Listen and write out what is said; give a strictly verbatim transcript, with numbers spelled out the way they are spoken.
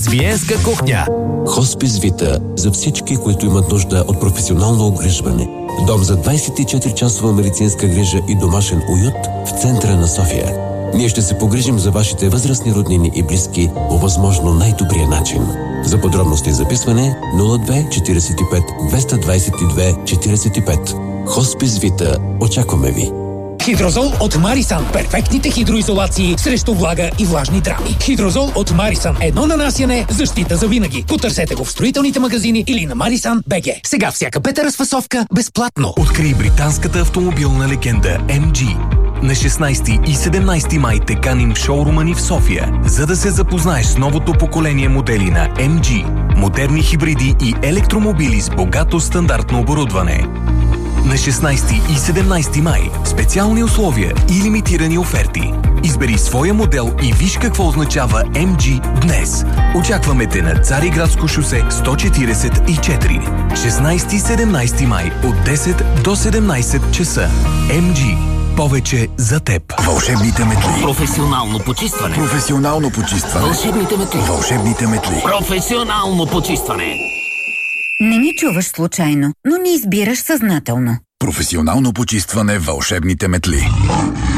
лесбиенска кухня. Хоспис Вита за всички, които имат нужда от професионално обгрижване. Дом за двайсет и четири часова медицинска грижа и домашен уют в центъра на София. Ние ще се погрижим за вашите възрастни роднини и близки по възможно най-добрия начин. За подробности и записване нула две четиридесет и пет двеста двайсет и две четиридесет и пет. Хоспис Вита. Очакваме ви. Хидрозол от Марисан. Перфектните хидроизолации срещу влага и влажни драми. Хидрозол от Марисан. Едно нанасяне, защита за винаги. Потърсете го в строителните магазини или на Марисан БГ. Сега всяка пета разфасовка безплатно. Открий британската автомобилна легенда Ем Джи. На шестнайсети и седемнайсети май те каним в шоурума ни в София, за да се запознаеш с новото поколение модели на Ем Джи. Модерни хибриди и електромобили с богато стандартно оборудване. На шестнайсети и седемнайсети май специални условия и лимитирани оферти. Избери своя модел и виж какво означава Ем Джи днес. Очакваме те на Цариградско шосе сто четирийсет и четири. шестнайсети и седемнайсети май от десет до седемнайсет часа. Ем Джи. Повече за теб. Вълшебните метли. Професионално почистване. Професионално почистване. Вълшебните метли. Вълшебните метли. Професионално почистване. Не ни чуваш случайно, но ни избираш съзнателно. Професионално почистване. Вълшебните метли.